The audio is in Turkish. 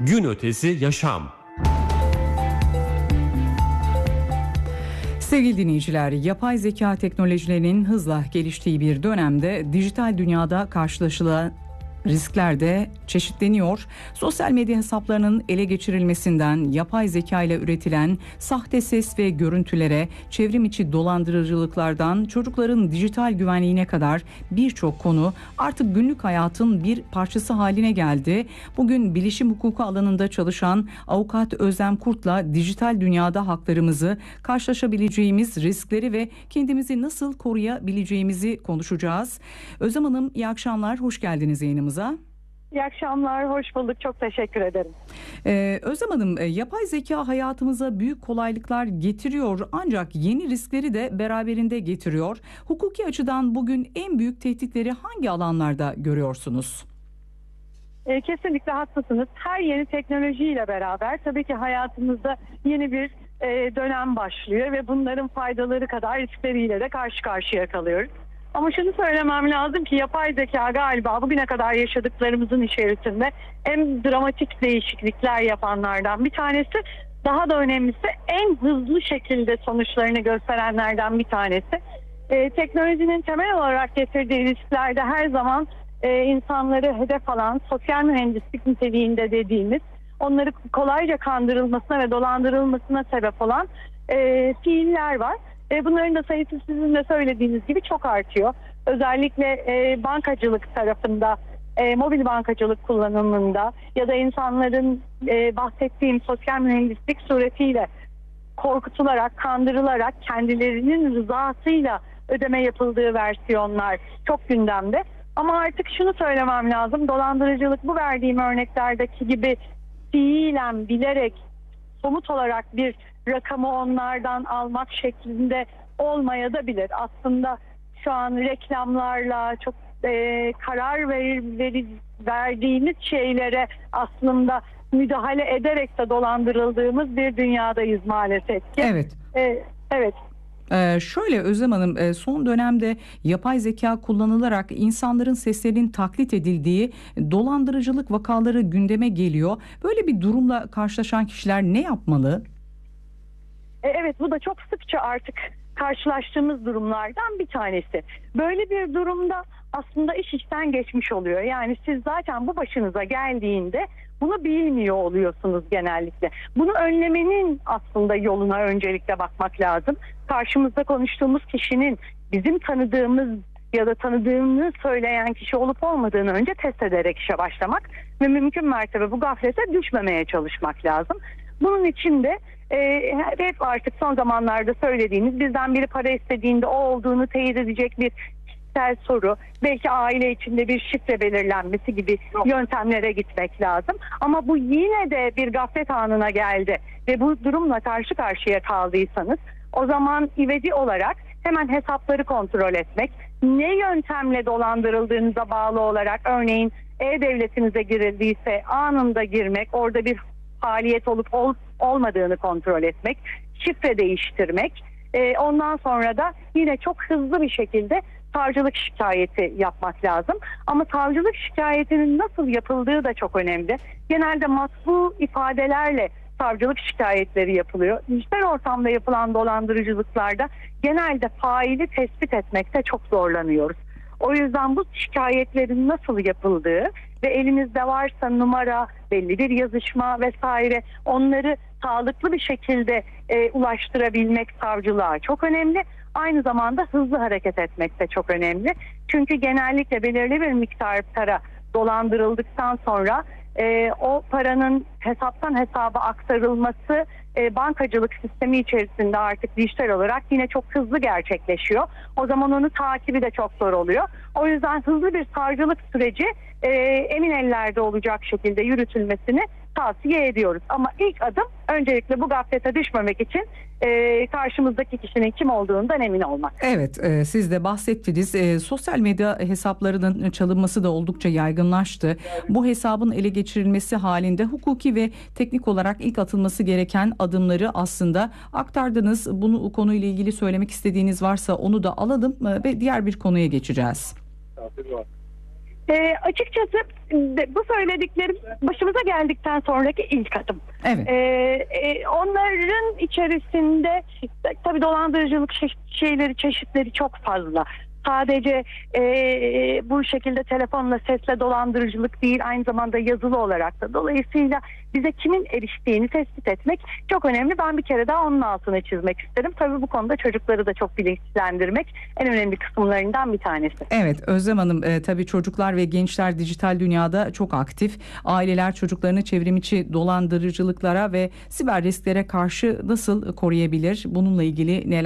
Gün ötesi yaşam. Sevgili dinleyiciler, yapay zeka teknolojilerinin hızla geliştiği bir dönemde dijital dünyada karşılaşılan riskler de çeşitleniyor. Sosyal medya hesaplarının ele geçirilmesinden yapay zeka ile üretilen sahte ses ve görüntülere, çevrim içi dolandırıcılıklardan çocukların dijital güvenliğine kadar birçok konu artık günlük hayatın bir parçası haline geldi. Bugün bilişim hukuku alanında çalışan avukat Özlem Kurt'la dijital dünyada haklarımızı, karşılaşabileceğimiz riskleri ve kendimizi nasıl koruyabileceğimizi konuşacağız. Özlem Hanım, iyi akşamlar, hoş geldiniz yayınımıza. İyi akşamlar, hoş bulduk. Çok teşekkür ederim. Özlem Hanım, yapay zeka hayatımıza büyük kolaylıklar getiriyor ancak yeni riskleri de beraberinde getiriyor. Hukuki açıdan bugün en büyük tehditleri hangi alanlarda görüyorsunuz? Kesinlikle haklısınız. Her yeni teknolojiyle beraber tabii ki hayatımızda yeni bir dönem başlıyor ve bunların faydaları kadar riskleriyle de karşı karşıya kalıyoruz. Ama şunu söylemem lazım ki yapay zeka galiba bugüne kadar yaşadıklarımızın içerisinde en dramatik değişiklikler yapanlardan bir tanesi. Daha da önemlisi en hızlı şekilde sonuçlarını gösterenlerden bir tanesi. Teknolojinin temel olarak getirdiği risklerde her zaman insanları hedef alan sosyal mühendislik niteliğinde dediğimiz, onları kolayca kandırılmasına ve dolandırılmasına sebep olan fiiller var. Bunların da sayısı sizin de söylediğiniz gibi çok artıyor. Özellikle bankacılık tarafında, mobil bankacılık kullanımında ya da insanların bahsettiğim sosyal mühendislik suretiyle korkutularak, kandırılarak kendilerinin rızasıyla ödeme yapıldığı versiyonlar çok gündemde. Ama artık şunu söylemem lazım, dolandırıcılık bu verdiğim örneklerdeki gibi fiilen, bilerek, somut olarak bir rakamı onlardan almak şeklinde olmayabilir. Aslında şu an reklamlarla çok karar verdiğimiz şeylere aslında müdahale ederek de dolandırıldığımız bir dünyadayız maalesef ki. Evet. Evet. Şöyle Özlem Hanım, son dönemde yapay zeka kullanılarak insanların seslerinin taklit edildiği dolandırıcılık vakaları gündeme geliyor. Böyle bir durumla karşılaşan kişiler ne yapmalı? Evet, bu da çok sıkça artık karşılaştığımız durumlardan bir tanesi. Böyle bir durumda aslında iş işten geçmiş oluyor. Yani siz zaten bu başınıza geldiğinde bunu bilmiyor oluyorsunuz genellikle. Bunu önlemenin aslında yoluna öncelikle bakmak lazım. Karşımızda konuştuğumuz kişinin bizim tanıdığımız ya da tanıdığını söyleyen kişi olup olmadığını önce test ederek işe başlamak ve mümkün mertebe bu gaflete düşmemeye çalışmak lazım. Bunun için de hep artık son zamanlarda söylediğimiz, bizden biri para istediğinde o olduğunu teyit edecek bir kişisel soru, belki aile içinde bir şifre belirlenmesi gibi yöntemlere gitmek lazım. Ama bu yine de bir gaflet anına geldi ve bu durumla karşı karşıya kaldıysanız, o zaman ivedi olarak hemen hesapları kontrol etmek, ne yöntemle dolandırıldığınıza bağlı olarak, örneğin e-devletinize girildiyse anında girmek, orada bir faaliyet olup olmadığını kontrol etmek, şifre değiştirmek, ondan sonra da yine çok hızlı bir şekilde savcılık şikayeti yapmak lazım. Ama savcılık şikayetinin nasıl yapıldığı da çok önemli. Genelde matbu ifadelerle savcılık şikayetleri yapılıyor. Dijital ortamda yapılan dolandırıcılıklarda genelde faili tespit etmekte çok zorlanıyoruz. O yüzden bu şikayetlerin nasıl yapıldığı ve elimizde varsa numara, belli bir yazışma vesaire, onları sağlıklı bir şekilde ulaştırabilmek savcılığa çok önemli. Aynı zamanda hızlı hareket etmek de çok önemli. Çünkü genellikle belirli bir miktar para dolandırıldıktan sonra o paranın hesaptan hesaba aktarılması bankacılık sistemi içerisinde artık dijital olarak yine çok hızlı gerçekleşiyor. O zaman onu takibi de çok zor oluyor. O yüzden hızlı bir savcılık süreci emin ellerde olacak şekilde yürütülmesini tavsiye ediyoruz. Ama ilk adım öncelikle bu gaflete düşmemek için karşımızdaki kişinin kim olduğundan emin olmak. Evet, siz de bahsettiniz. Sosyal medya hesaplarının çalınması da oldukça yaygınlaştı. Bu hesabın ele geçirilmesi halinde hukuki ve teknik olarak ilk atılması gereken adımları aslında aktardınız. Bu konuyla ilgili söylemek istediğiniz varsa onu da alalım ve diğer bir konuya geçeceğiz. Açıkçası bu söylediklerim başımıza geldikten sonraki ilk adım. Evet. Onların içerisinde tabii dolandırıcılık çeşitleri çok fazla. Sadece bu şekilde telefonla, sesle dolandırıcılık değil, aynı zamanda yazılı olarak da. Dolayısıyla bize kimin eriştiğini tespit etmek çok önemli. Ben bir kere daha onun altını çizmek isterim. Tabii bu konuda çocukları da çok bilinçlendirmek en önemli kısımlarından bir tanesi. Evet Özlem Hanım, tabii çocuklar ve gençler dijital dünyada çok aktif. Aileler çocuklarını çevrimiçi dolandırıcılıklara ve siber risklere karşı nasıl koruyabilir? Bununla ilgili neler